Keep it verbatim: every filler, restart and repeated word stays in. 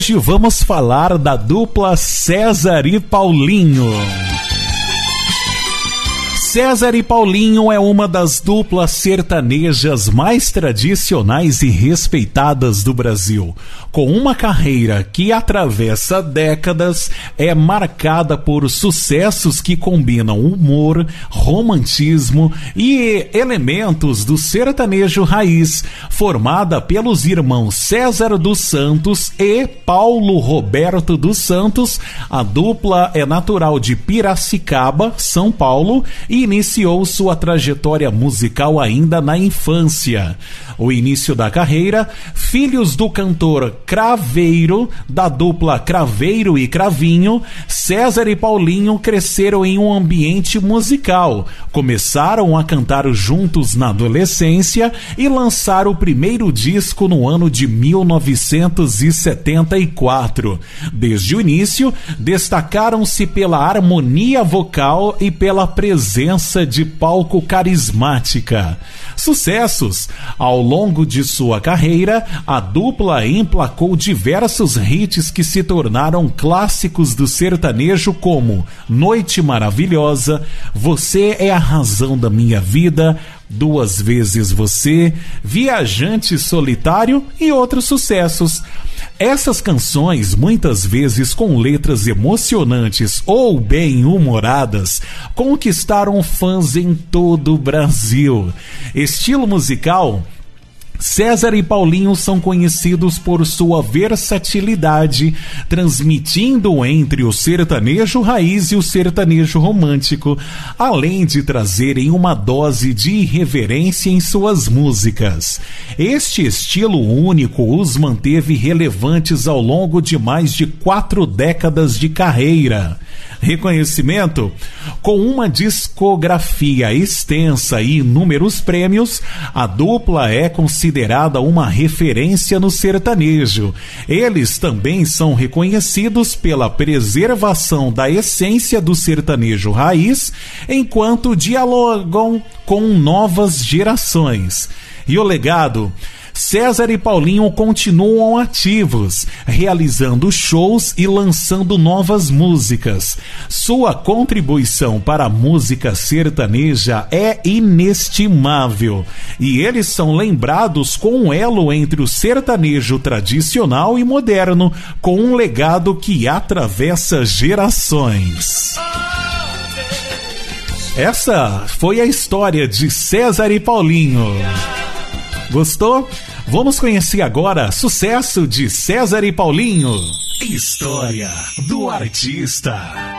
Hoje vamos falar da dupla César e Paulinho. César e Paulinho é uma das duplas sertanejas mais tradicionais e respeitadas do Brasil, com uma carreira que atravessa décadas, é marcada por sucessos que combinam humor, romantismo e elementos do sertanejo raiz, formada pelos irmãos César dos Santos e Paulo Roberto dos Santos. A dupla é natural de Piracicaba, São Paulo, e iniciou sua trajetória musical ainda na infância. O início da carreira, filhos do cantor Craveiro, da dupla Craveiro e Cravinho, César e Paulinho cresceram em um ambiente musical, começaram a cantar juntos na adolescência e lançaram o primeiro disco no ano de mil novecentos e setenta e quatro. Desde o início, destacaram-se pela harmonia vocal e pela presença de palco carismática. Sucessos. Ao longo de sua carreira, a dupla emplacou diversos hits que se tornaram clássicos do sertanejo, como Noite Maravilhosa, Você é a Razão da Minha Vida, Duas Vezes Você, Viajante Solitário e outros sucessos. Essas canções, muitas vezes com letras emocionantes ou bem-humoradas, conquistaram fãs em todo o Brasil. Estilo musical: César e Paulinho são conhecidos por sua versatilidade, transmitindo entre o sertanejo raiz e o sertanejo romântico, além de trazerem uma dose de irreverência em suas músicas. Este estilo único os manteve relevantes ao longo de mais de quatro décadas de carreira. Reconhecimento: com uma discografia extensa e inúmeros prêmios, a dupla é considerada uma referência no sertanejo. Eles também são reconhecidos pela preservação da essência do sertanejo raiz, enquanto dialogam com novas gerações. E o legado: César e Paulinho continuam ativos, realizando shows e lançando novas músicas. Sua contribuição para a música sertaneja é inestimável, e eles são lembrados com um elo entre o sertanejo tradicional e moderno, com um legado que atravessa gerações. Essa foi a história de César e Paulinho. Gostou? Vamos conhecer agora sucesso de César e Paulinho. História do artista.